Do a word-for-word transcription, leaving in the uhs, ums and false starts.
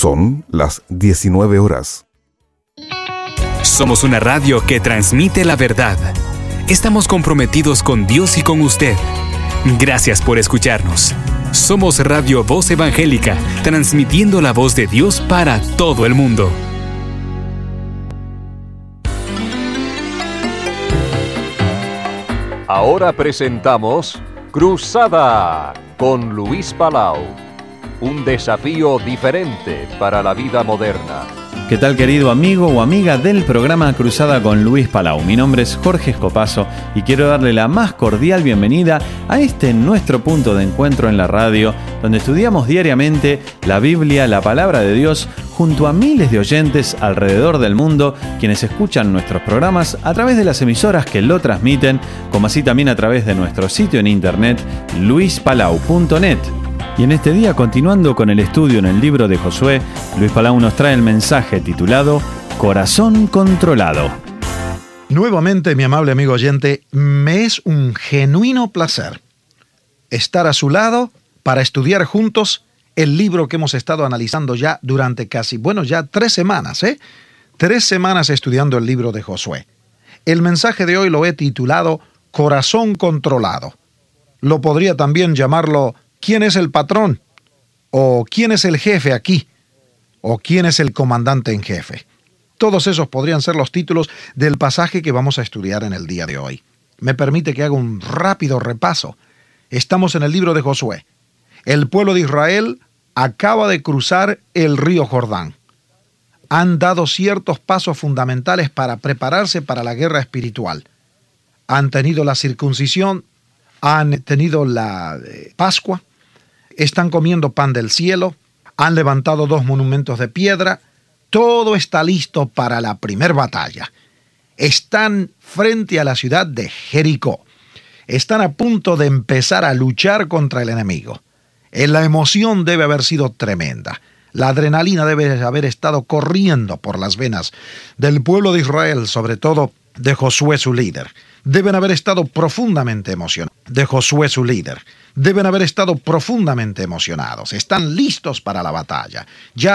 Son las diecinueve horas. Somos una radio que transmite la verdad. Estamos comprometidos con Dios y con usted. Gracias por escucharnos. Somos Radio Voz Evangélica, transmitiendo la voz de Dios para todo el mundo. Ahora presentamos Cruzada con Luis Palau. Un desafío diferente para la vida moderna. ¿Qué tal, querido amigo o amiga del programa Cruzada con Luis Palau? Mi nombre es Jorge Escopazo y quiero darle la más cordial bienvenida a este nuestro punto de encuentro en la radio, donde estudiamos diariamente la Biblia, la palabra de Dios, junto a miles de oyentes alrededor del mundo, quienes escuchan nuestros programas a través de las emisoras que lo transmiten, como así también a través de nuestro sitio en internet, luis palau punto net. Y en este día, continuando con el estudio en el libro de Josué, Luis Palau nos trae el mensaje titulado Corazón Controlado. Nuevamente, mi amable amigo oyente, me es un genuino placer estar a su lado para estudiar juntos el libro que hemos estado analizando ya durante casi, bueno, ya tres semanas, ¿eh? Tres semanas estudiando el libro de Josué. El mensaje de hoy lo he titulado Corazón Controlado. Lo podría también llamarlo ¿quién es el patrón? ¿O quién es el jefe aquí? ¿O quién es el comandante en jefe? Todos esos podrían ser los títulos del pasaje que vamos a estudiar en el día de hoy. Me permite que haga un rápido repaso. Estamos en el libro de Josué. El pueblo de Israel acaba de cruzar el río Jordán. Han dado ciertos pasos fundamentales para prepararse para la guerra espiritual. Han tenido la circuncisión, han tenido la eh, Pascua, están comiendo pan del cielo, han levantado dos monumentos de piedra, todo está listo para la primer batalla. Están frente a la ciudad de Jericó. Están a punto de empezar a luchar contra el enemigo. La emoción debe haber sido tremenda. La adrenalina debe haber estado corriendo por las venas del pueblo de Israel, sobre todo de Josué su líder. Deben haber estado profundamente emocionados. De Josué su líder. Deben haber estado profundamente emocionados. Están listos para la batalla. Ya